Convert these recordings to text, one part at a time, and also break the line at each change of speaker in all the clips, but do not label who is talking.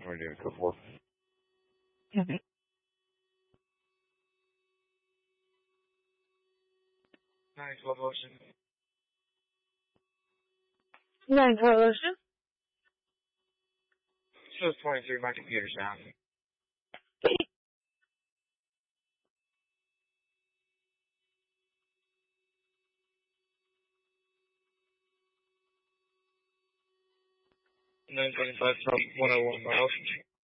we're doing code 4.
Okay.
912 Ocean.
912 Ocean.
Shows 23, my computer's down. And then 25 from 101 by Ocean.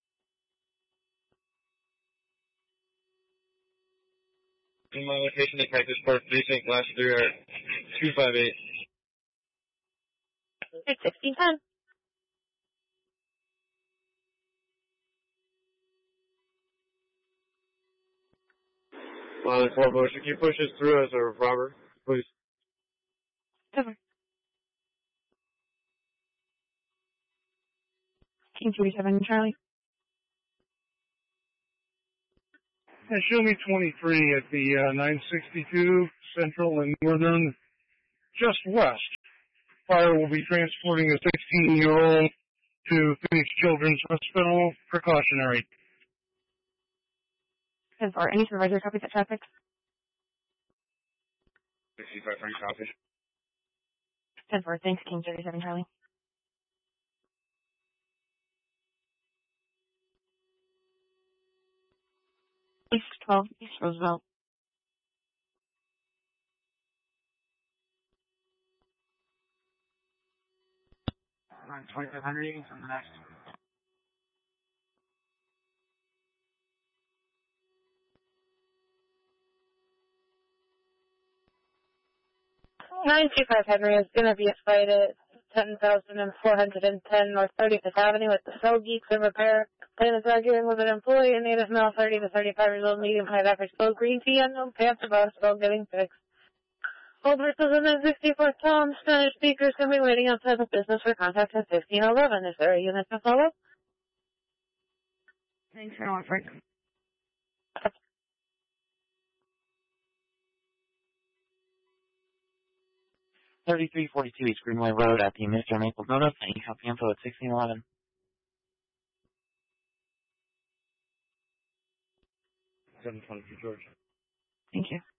In my location, the Cactus Park Precinct, last 3 are 258.
It's 1610.
Pilot 12 Ocean, can you push us through as a robber, please?
Over. King 37, Charlie.
Show me 23 at the 962 Central and Northern, just west. Fire will be transporting a 16-year-old to Phoenix Children's Hospital, precautionary.
10-4, any supervisor copies that traffic?
65 free copy.
10-4, thanks, King 37, Charlie. East 12, East Roosevelt.
2500 on the next.
Henry is going to be a fight at 10,410 North 35th Avenue at the Cell Geeks in repair. Complainant is arguing with an employee, a native male, 30 to 35 years old, medium height, average clothes, green tea, unknown pants, about still getting fixed. Old versus in the 64th Tom, Spanish speakers can be waiting outside the business for contact at 1511. Is there a unit to follow?
Thanks for offering.
3342 East Greenway Road at the Mr. Maple Notice. Any copy info at 1611.
722 George.
Thank you.